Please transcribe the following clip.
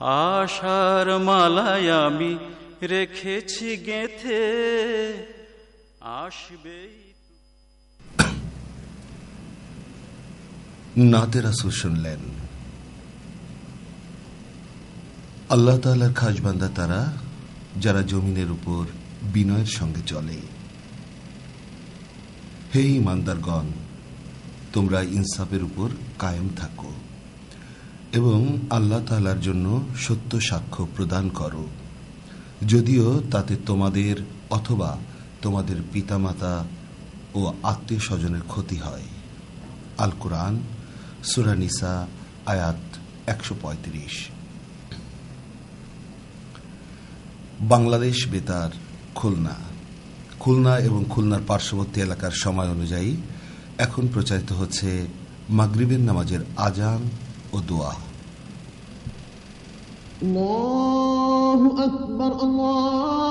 আশার মালায় আমি রেখেছি গেঁথে, আসবেই। নাতে রাসূল শুনলেন, আল্লাহ তাআলার খাস বান্দা তারা যারা জমিনের উপর বিনয়ের সঙ্গে চলে। হে ঈমানদারগণ, তোমরা ইনসাফের উপর কায়েম থাকো এবং আল্লাহ তাআলার জন্য সত্য সাক্ষ্য প্রদান করো, যদিও তাতে তোমাদের অথবা তোমাদের পিতামাতা ও আত্মীয় স্বজনের ক্ষতি হয়। আল কুরআন সূরা নিসা আয়াত ১৩৫। বাংলাদেশ বেতার, খুলনা এবং খুলনার পার্শ্ববর্তী এলাকার সময় অনুযায়ী এখন প্রচারিত হচ্ছে মাগরিবের নামাজের আজান ও দোয়া। আল্লাহু আকবার, আল্লাহু